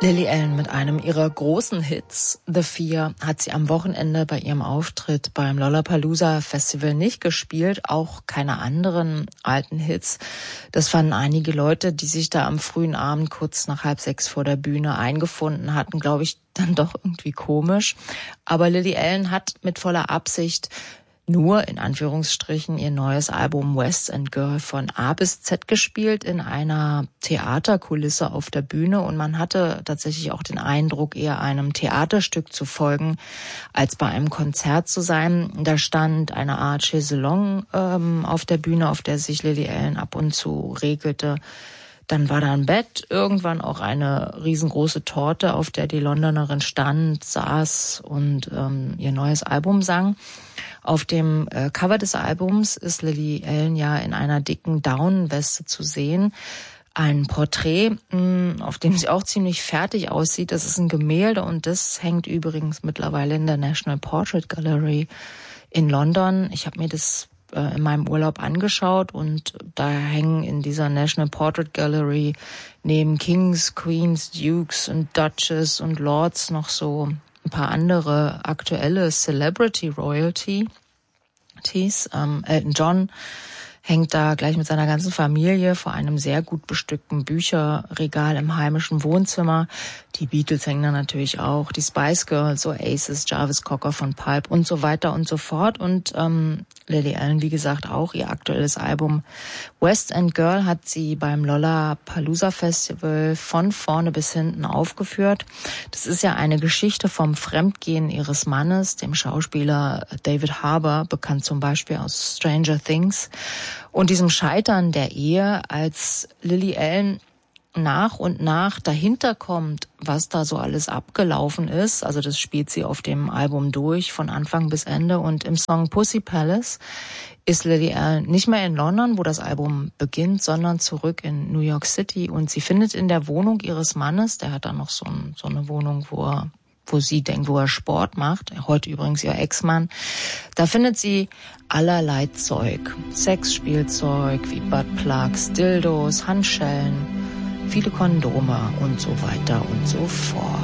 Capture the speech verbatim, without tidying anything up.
Lily Allen mit einem ihrer großen Hits, The Fear, hat sie am Wochenende bei ihrem Auftritt beim Lollapalooza Festival nicht gespielt, auch keine anderen alten Hits. Das fanden einige Leute, die sich da am frühen Abend kurz nach halb sechs vor der Bühne eingefunden hatten, glaube ich, dann doch irgendwie komisch. Aber Lily Allen hat mit voller Absicht nur in Anführungsstrichen ihr neues Album West End Girl von A bis Z gespielt in einer Theaterkulisse auf der Bühne, und man hatte tatsächlich auch den Eindruck, eher einem Theaterstück zu folgen, als bei einem Konzert zu sein. Da stand eine Art Chaiselong ähm, auf der Bühne, auf der sich Lily Allen ab und zu regelte. Dann war da ein Bett, irgendwann auch eine riesengroße Torte, auf der die Londonerin stand, saß und ähm, ihr neues Album sang. Auf dem äh, Cover des Albums ist Lily Allen ja in einer dicken Daunenweste zu sehen. Ein Porträt, mh, auf dem sie auch ziemlich fertig aussieht. Das ist ein Gemälde, und das hängt übrigens mittlerweile in der National Portrait Gallery in London. Ich habe mir das äh, in meinem Urlaub angeschaut, und da hängen in dieser National Portrait Gallery neben Kings, Queens, Dukes und Duchess und Lords noch so ein paar andere aktuelle Celebrity Royalties. Ähm, Elton John hängt da gleich mit seiner ganzen Familie vor einem sehr gut bestückten Bücherregal im heimischen Wohnzimmer. Die Beatles hängen da natürlich auch, die Spice Girls, Oasis, Jarvis Cocker von Pulp und so weiter und so fort. Und ähm, Lily Allen, wie gesagt, auch ihr aktuelles Album West End Girl hat sie beim Lollapalooza Festival von vorne bis hinten aufgeführt. Das ist ja eine Geschichte vom Fremdgehen ihres Mannes, dem Schauspieler David Harbour, bekannt zum Beispiel aus Stranger Things, und diesem Scheitern der Ehe, als Lily Allen nach und nach dahinter kommt, was da so alles abgelaufen ist. Also das spielt sie auf dem Album durch, von Anfang bis Ende. Und im Song Pussy Palace ist Lily Allen nicht mehr in London, wo das Album beginnt, sondern zurück in New York City. Und sie findet in der Wohnung ihres Mannes, der hat da noch so, ein, so eine Wohnung, wo er wo sie denkt, wo er Sport macht, heute übrigens ihr Ex-Mann, da findet sie allerlei Zeug. Sexspielzeug wie Buttplugs, Dildos, Handschellen, viele Kondome und so weiter und so fort.